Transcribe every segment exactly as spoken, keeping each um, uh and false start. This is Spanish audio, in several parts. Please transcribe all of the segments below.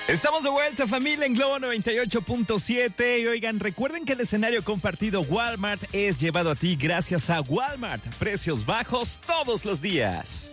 Estamos de vuelta, familia, en Globo noventa y ocho punto siete. Y oigan, recuerden que el escenario compartido Walmart es llevado a ti gracias a Walmart. Precios bajos todos los días.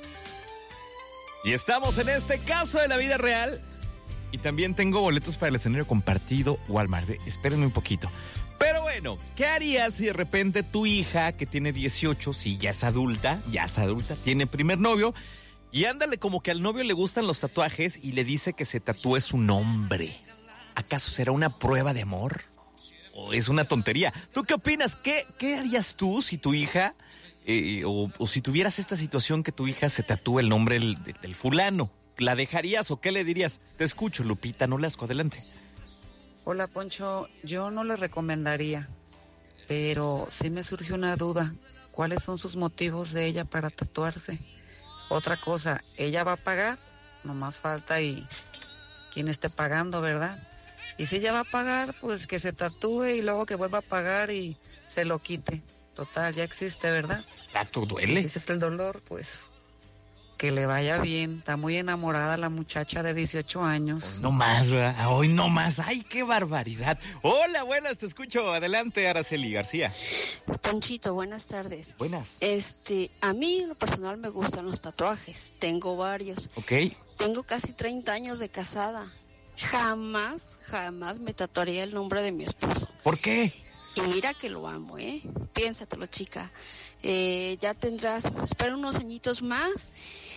Y estamos en este caso de la vida real. Y también tengo boletos para el escenario compartido Walmart. Espérenme un poquito. Pero bueno, ¿qué harías si de repente tu hija, que tiene dieciocho, si ya es adulta, ya es adulta, tiene primer novio, y ándale como que al novio le gustan los tatuajes y le dice que se tatúe su nombre? ¿Acaso será una prueba de amor? ¿O es una tontería? ¿Tú qué opinas? ¿Qué, qué harías tú si tu hija, eh, o, o si tuvieras esta situación que tu hija se tatúe el nombre del, del fulano? ¿La dejarías o qué le dirías? Te escucho, Lupita Nolasco, adelante. Hola, Poncho, yo no le recomendaría, pero sí me surgió una duda. ¿Cuáles son sus motivos de ella para tatuarse? Otra cosa, ella va a pagar, nomás falta y quien esté pagando, ¿verdad? Y si ella va a pagar, pues que se tatúe y luego que vuelva a pagar y se lo quite. Total, ya existe, ¿verdad? ¿Tatu duele? Si ese es el dolor, pues que le vaya bien. Está muy enamorada la muchacha de dieciocho años. Hoy no más, ¿verdad? Hoy no más. ¡Ay, qué barbaridad! Hola, buenas, te escucho. Adelante, Araceli García. Ponchito, buenas tardes. Buenas. Este, a mí en lo personal me gustan los tatuajes. Tengo varios. Ok. Tengo casi treinta años de casada. Jamás, jamás me tatuaría el nombre de mi esposo. ¿Por qué? Y mira que lo amo, ¿eh? Piénsatelo, chica. Eh, ya tendrás, espera unos añitos más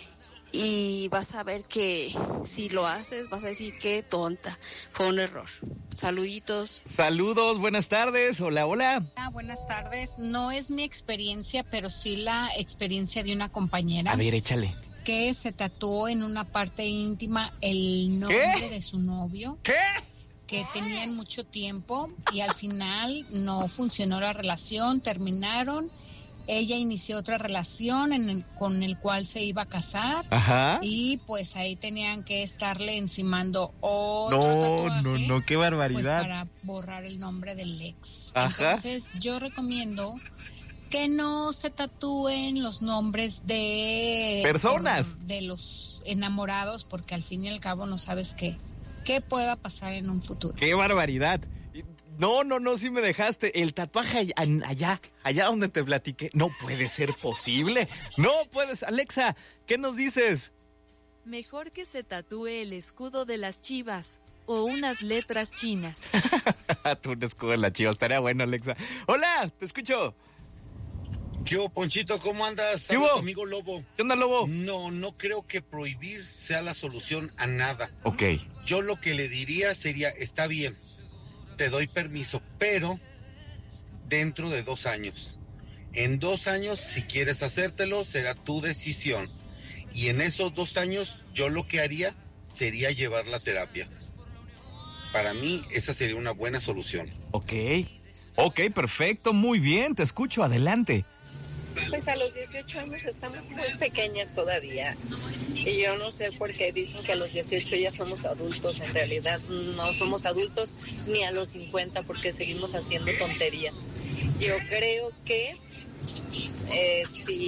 y vas a ver que si lo haces vas a decir qué tonta, fue un error. Saluditos. Saludos, buenas tardes. Hola, hola. Ah, buenas tardes. No es mi experiencia, pero sí la experiencia de una compañera. A ver, échale. Que se tatuó en una parte íntima el nombre ¿Qué? de su novio. ¿Qué? Que tenían mucho tiempo y al final no funcionó la relación, terminaron. Ella inició otra relación en el, con el cual se iba a casar. Ajá. Y pues ahí tenían que estarle encimando otro No, tatuaje, no, no, qué pues barbaridad. para borrar el nombre del ex. Ajá. Entonces yo recomiendo que no se tatúen los nombres de personas, de, de los enamorados, porque al fin y al cabo no sabes qué qué pueda pasar en un futuro. ¡Qué barbaridad! No, no, no, sí me dejaste. El tatuaje allá, allá donde te platiqué, no puede ser posible. No puedes. Alexa, ¿qué nos dices? Mejor que se tatúe el escudo de las Chivas o unas letras chinas. Tú un escudo de las Chivas, estaría bueno, Alexa. Hola, te escucho. ¿Qué hubo, Ponchito? ¿Cómo andas? ¿Qué hubo? Tu amigo Lobo. ¿Qué onda, Lobo? No, no creo que prohibir sea la solución a nada. Ok. Yo lo que le diría sería, está bien, te doy permiso, pero dentro de dos años. En dos años, si quieres hacértelo, será tu decisión. Y en esos dos años, yo lo que haría sería llevar la terapia. Para mí, esa sería una buena solución. Ok. Ok, perfecto, muy bien, te escucho, adelante. Pues a los dieciocho años estamos muy pequeñas todavía y yo no sé por qué dicen que a los dieciocho ya somos adultos. En realidad no somos adultos ni a los cincuenta porque seguimos haciendo tonterías. Yo creo que eh,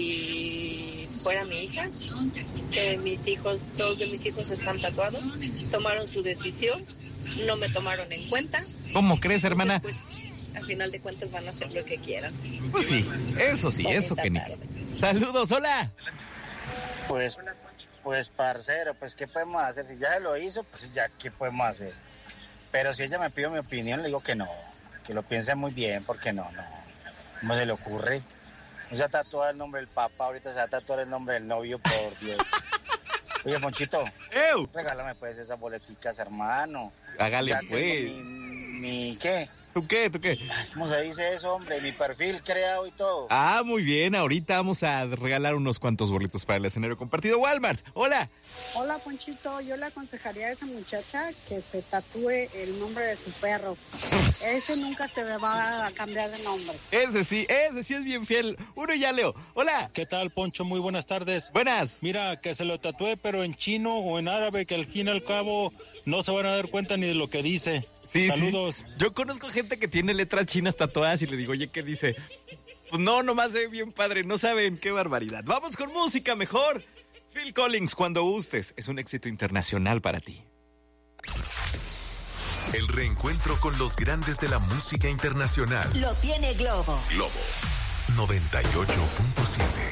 si fuera mi hija, que mis hijos, dos de mis hijos están tatuados, tomaron su decisión, no me tomaron en cuenta. ¿Cómo crees, hermana? Entonces, pues, al final de cuentas van a hacer lo que quieran. Pues sí, eso sí, eso que ni. Saludos, hola. Pues, pues, parcero, pues, ¿qué podemos hacer? Si ya se lo hizo, pues ya, ¿qué podemos hacer? Pero si ella me pide mi opinión, le digo que no, que lo piense muy bien, porque no, no, ¿cómo se le ocurre? No se ha tatuado el nombre del papá, ahorita se va a tatuar el nombre del novio, por Dios. Oye, Ponchito, ¡Ew! Regálame pues esas boleticas, hermano. Hágale, ya pues. Mi, mi, ¿qué? ¿Tú qué? ¿Tú qué? ¿Cómo se dice eso, hombre? Mi perfil creado y todo. Ah, muy bien. Ahorita vamos a regalar unos cuantos boletos para el escenario compartido Walmart. Hola. Hola, Ponchito. Yo le aconsejaría a esa muchacha que se tatúe el nombre de su perro. Ese nunca se le va a cambiar de nombre. Ese sí, ese sí es bien fiel. Uno ya, Leo. Hola. ¿Qué tal, Poncho? Muy buenas tardes. Buenas. Mira, que se lo tatúe, pero en chino o en árabe, que al fin y al cabo no se van a dar cuenta ni de lo que dice. Sí, saludos. Sí. Yo conozco gente que tiene letras chinas tatuadas y le digo, oye, ¿qué dice? Pues no, nomás es bien padre, no saben, qué barbaridad. Vamos con música mejor. Phil Collins, Cuando Gustes, es un éxito internacional para ti. El reencuentro con los grandes de la música internacional. Lo tiene Globo. Globo noventa y ocho punto siete.